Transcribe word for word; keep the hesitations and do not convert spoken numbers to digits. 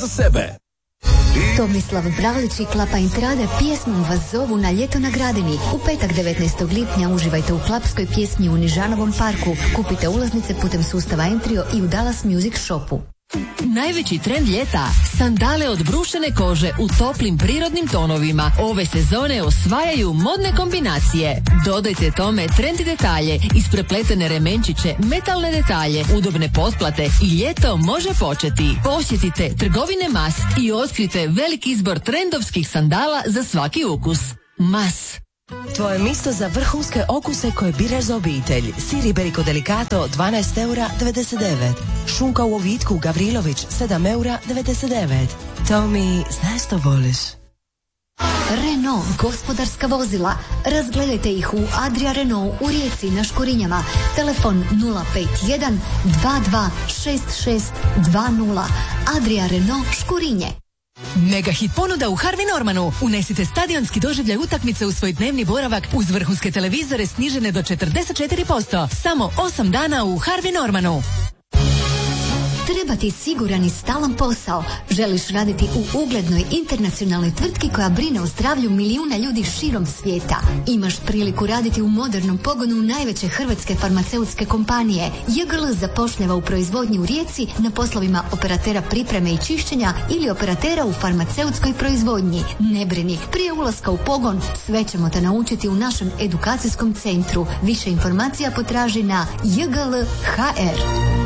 za sebe. Tomislav Bralić i Klapa Intrade pjesmom vas zovu na ljeto na Gradini. U petak devetnaestog lipnja uživajte u klapskoj pjesmi u Nižanovom parku. Kupite ulaznice putem sustava Entrio i u Dallas Music Shopu. Najveći trend ljeta, sandale od brušene kože u toplim prirodnim tonovima. Ove sezone osvajaju modne kombinacije. Dodajte tome trendy detalje, isprepletene remenčiće, metalne detalje, udobne potplate i ljeto može početi. Posjetite trgovine Mas i otkrite veliki izbor trendovskih sandala za svaki ukus. Mas. Tvoje mjesto za vrhunske okuse koje biraš za obitelj. Sir Iberico Delicato dvanaest eura devedeset devet. Šunka u ovitku Gavrilović sedam eura devedeset devet. Tomi, znaš što voliš? Renault gospodarska vozila. Razgledajte ih u Adria Renault u Rijeci na Škurinjama. Telefon nula pet jedan dva dva šest šest dva nula. Adria Renault Škurinje. Mega hit ponuda u Harvey Normanu. Unesite stadionski doživljaj utakmice u svoj dnevni boravak uz vrhunske televizore snižene do četrdeset četiri posto. Samo osam dana u Harvey Normanu. Treba ti siguran i stalan posao. Želiš raditi u uglednoj internacionalnoj tvrtki koja brine o zdravlju milijuna ljudi širom svijeta. Imaš priliku raditi u modernom pogonu najveće hrvatske farmaceutske kompanije. J G L zapošljava u proizvodnji u Rijeci na poslovima operatera pripreme i čišćenja ili operatera u farmaceutskoj proizvodnji. Ne brini, prije ulaska u pogon sve ćemo te naučiti u našem edukacijskom centru. Više informacija potraži na j g l h r.